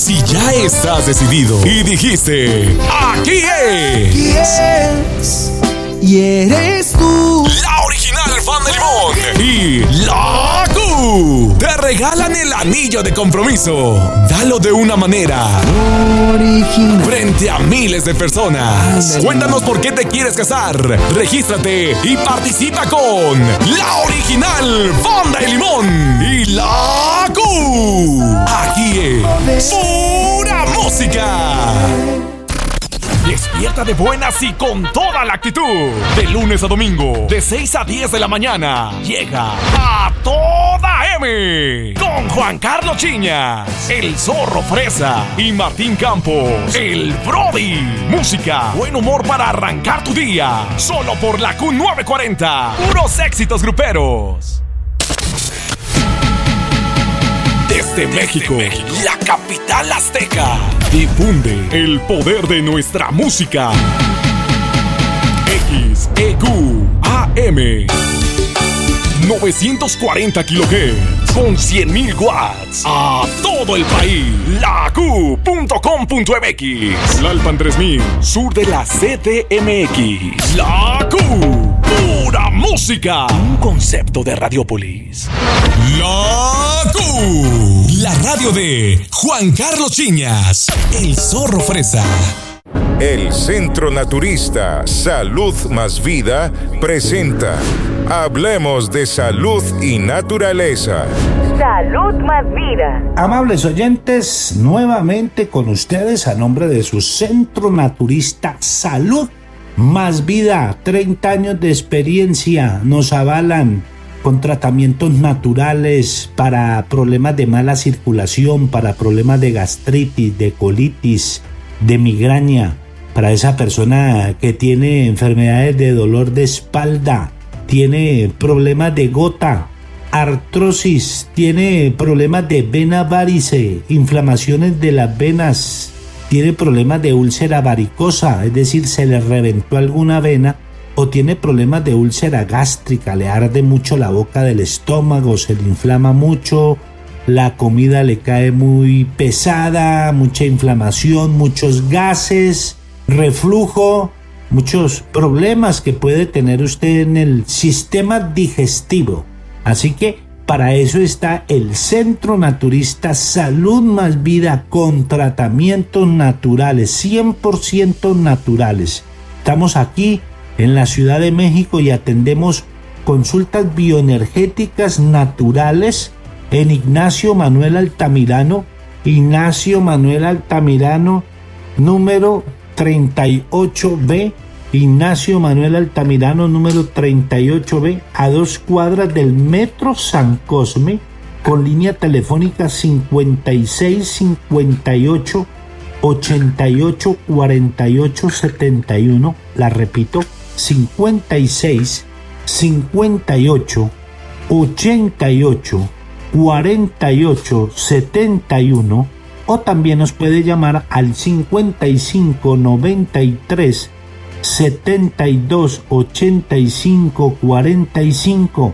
Si ya estás decidido y dijiste, aquí es, y eres tú, la original fan de Limón y la Q te regalan el anillo de compromiso. Dalo de una manera original frente a miles de personas. Cuéntanos por qué te quieres casar. Regístrate y participa con la original Banda de Limón y la Q. Aquí es pura música. Despierta de buenas y con toda la actitud. De lunes a domingo, de 6 a 10 de la mañana, llega A Toda M con Juan Carlos Chiñas, el Zorro Fresa y Martín Campos, el Brody. Música, buen humor para arrancar tu día. Solo por la Q940. Puros éxitos gruperos. Desde México, la capital azteca, difunde el poder de nuestra música. XEQ AM 940 kHz con 100.000 watts a todo el país. La Q.com.mx, Lalpan 3000, sur de la CDMX. La Q, pura música. Un concepto de Radiópolis. La Q, la radio de Juan Carlos Chiñas, el Zorro Fresa. El Centro Naturista Salud Más Vida presenta Hablemos de Salud y Naturaleza. Salud Más Vida. Amables oyentes, nuevamente con ustedes a nombre de su Centro Naturista Salud Más Vida. 30 años de experiencia nos avalan con tratamientos naturales para problemas de mala circulación, para problemas de gastritis, de colitis, de migraña, para esa persona que tiene enfermedades de dolor de espalda, tiene problemas de gota, artrosis, tiene problemas de vena varice, inflamaciones de las venas, tiene problemas de úlcera varicosa, es decir, se le reventó alguna vena, o tiene problemas de úlcera gástrica, le arde mucho la boca del estómago, se le inflama mucho, la comida le cae muy pesada, mucha inflamación, muchos gases, reflujo, muchos problemas que puede tener usted en el sistema digestivo. Así que para eso está el Centro Naturista Salud Más Vida con tratamientos naturales, 100% naturales. Estamos aquí en la Ciudad de México y atendemos consultas bioenergéticas naturales en Ignacio Manuel Altamirano, número 38B, Ignacio Manuel Altamirano, número 38B, a 2 cuadras del Metro San Cosme, con línea telefónica 5658 88 48 71, la repito, 56 58 88 48 71, o también nos puede llamar al 55 93 72 85 45,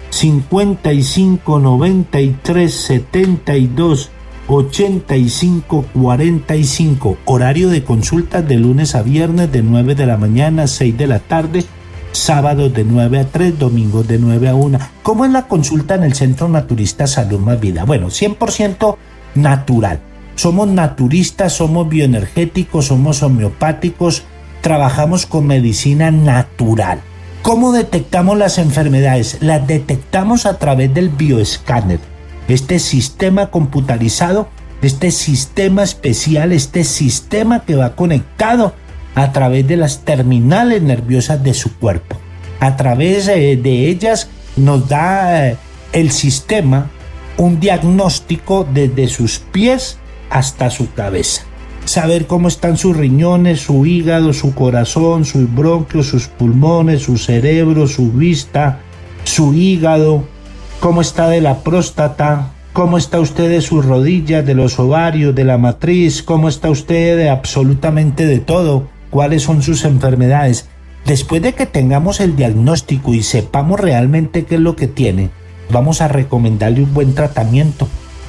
55 93 72 85 45. Horario de consultas de lunes a viernes de 9 de la mañana a 6 de la tarde, sábados de 9 a 3, domingos de 9 a 1. ¿Cómo es la consulta en el Centro Naturista Salud Más Vida? Bueno, 100% natural. Somos naturistas, somos bioenergéticos, somos homeopáticos, trabajamos con medicina natural. ¿Cómo detectamos las enfermedades? Las detectamos a través del bioescáner. Este sistema computarizado, este sistema especial, este sistema que va conectado a través de las terminales nerviosas de su cuerpo. A través de ellas nos da el sistema un diagnóstico desde sus pies hasta su cabeza. Saber cómo están sus riñones, su hígado, su corazón, sus bronquios, sus pulmones, su cerebro, su vista, su hígado, cómo está de la próstata, cómo está usted de sus rodillas, de los ovarios, de la matriz, cómo está usted de absolutamente de todo, cuáles son sus enfermedades. Después de que tengamos el diagnóstico y sepamos realmente qué es lo que tiene, vamos a recomendarle un buen tratamiento.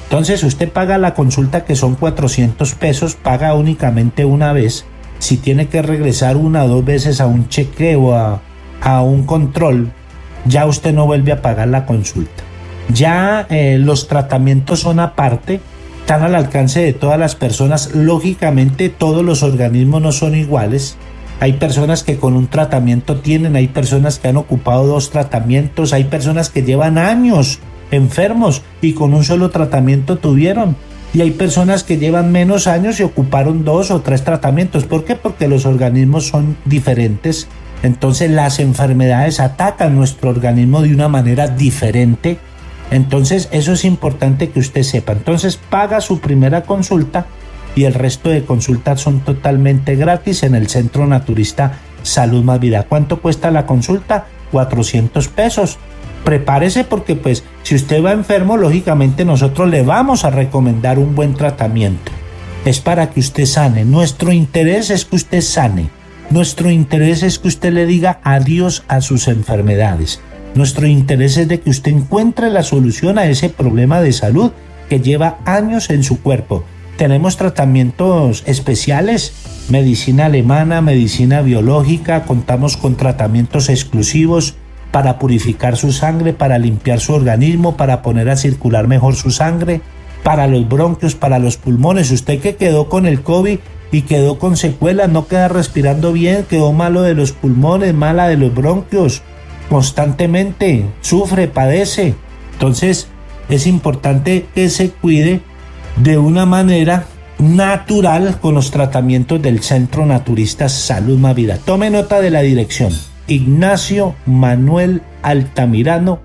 Entonces usted paga la consulta, que son 400 pesos, paga únicamente una vez. Si tiene que regresar 1 o 2 veces a un chequeo, a un control, ya usted no vuelve a pagar la consulta. Ya los tratamientos son aparte, están al alcance de todas las personas. Lógicamente todos los organismos no son iguales. Hay personas que con un tratamiento tienen, hay personas que han ocupado 2 tratamientos, hay personas que llevan años enfermos y con un solo tratamiento tuvieron. Y hay personas que llevan menos años y ocuparon 2 o 3 tratamientos. ¿Por qué? Porque los organismos son diferentes. Entonces las enfermedades atacan nuestro organismo de una manera diferente. Entonces eso es importante que usted sepa. Entonces paga su primera consulta y el resto de consultas son totalmente gratis en el Centro Naturista Salud Más Vida. ¿Cuánto cuesta la consulta? 400 pesos. Prepárese porque pues si usted va enfermo, lógicamente nosotros le vamos a recomendar un buen tratamiento. Es para que usted sane. Nuestro interés es que usted sane. Nuestro interés es que usted le diga adiós a sus enfermedades. Nuestro interés es de que usted encuentre la solución a ese problema de salud que lleva años en su cuerpo. Tenemos tratamientos especiales, medicina alemana, medicina biológica, contamos con tratamientos exclusivos para purificar su sangre, para limpiar su organismo, para poner a circular mejor su sangre, para los bronquios, para los pulmones. Usted que quedó con el COVID y quedó con secuelas, no queda respirando bien, quedó malo de los pulmones, mala de los bronquios, constantemente sufre, padece. Entonces es importante que se cuide de una manera natural con los tratamientos del Centro Naturista Salud Más Vida. Tome nota de la dirección: Ignacio Manuel Altamirano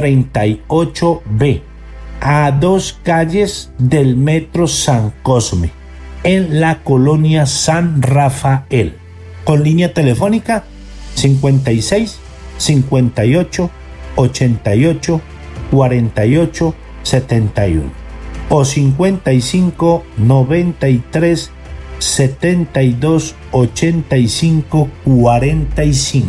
38B, a 2 calles del Metro San Cosme, en la colonia San Rafael, con línea telefónica 56 58 88 48 71 o 55 93 72 85 45.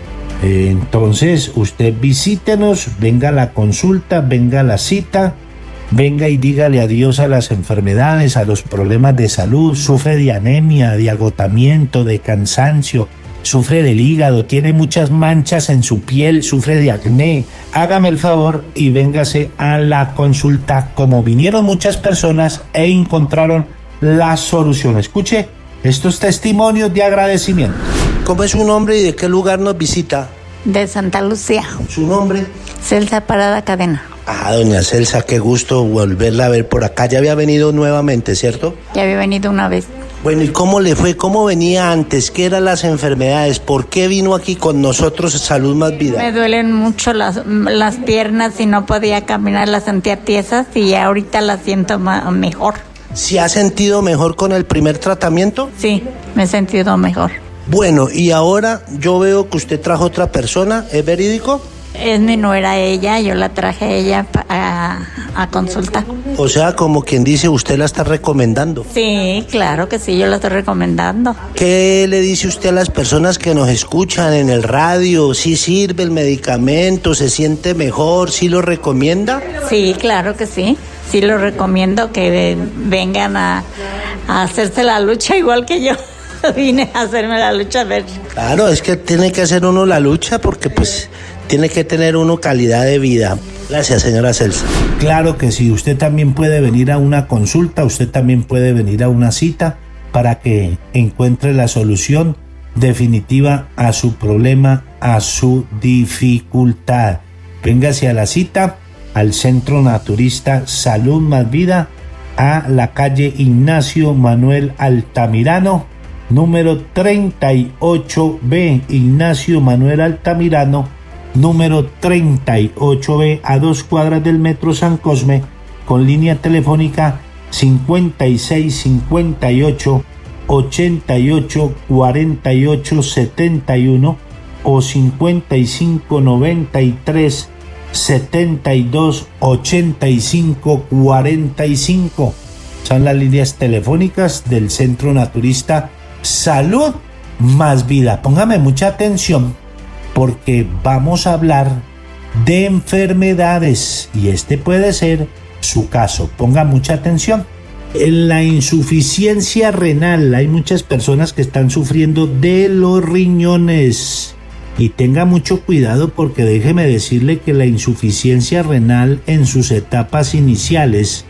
Entonces usted visítenos, venga a la consulta, venga a la cita, venga y dígale adiós a las enfermedades, a los problemas de salud. Sufre de anemia, de agotamiento, de cansancio, sufre del hígado, tiene muchas manchas en su piel, sufre de acné. Hágame el favor y véngase a la consulta, como vinieron muchas personas e encontraron la solución. Escuche estos testimonios de agradecimiento. ¿Cómo es su nombre y de qué lugar nos visita? De Santa Lucía. ¿Su nombre? Celsa Parada Cadena. Ah, doña Celsa, qué gusto volverla a ver por acá. Ya había venido nuevamente, ¿cierto? Ya había venido una vez. Bueno, ¿y cómo le fue? ¿Cómo venía antes? ¿Qué eran las enfermedades? ¿Por qué vino aquí con nosotros Salud Más Vida? Me duelen mucho las piernas y no podía caminar, las sentía tiesas y ahorita las siento mejor. ¿Se ha sentido mejor con el primer tratamiento? Sí, me he sentido mejor. Bueno, y ahora yo veo que usted trajo otra persona, ¿es verídico? Es mi nuera ella, yo la traje a ella a consulta. O sea, como quien dice, usted la está recomendando. Sí, claro que sí, yo la estoy recomendando. ¿Qué le dice usted a las personas que nos escuchan en el radio? ¿Sí sirve el medicamento? ¿Se siente mejor? ¿Sí lo recomienda? Sí, claro que sí. Sí lo recomiendo que vengan a hacerse la lucha igual que yo. Vine a hacerme la lucha, a ver. Claro, es que tiene que hacer uno la lucha porque pues tiene que tener uno calidad de vida. Gracias, señora Celsa. Claro que sí, usted también puede venir a una consulta, usted también puede venir a una cita para que encuentre la solución definitiva a su problema, a su dificultad. Véngase a la cita al Centro Naturista Salud Más Vida, a la calle Ignacio Manuel Altamirano, número 38B, Ignacio Manuel Altamirano, número 38B, a 2 cuadras del Metro San Cosme, con línea telefónica 56 58 88 48 71 o 55 93 72 85 45. Son las líneas telefónicas del Centro Naturista Salud Más Vida. Póngame mucha atención porque vamos a hablar de enfermedades y este puede ser su caso. Ponga mucha atención. En la insuficiencia renal hay muchas personas que están sufriendo de los riñones. Y tenga mucho cuidado porque déjeme decirle que la insuficiencia renal en sus etapas iniciales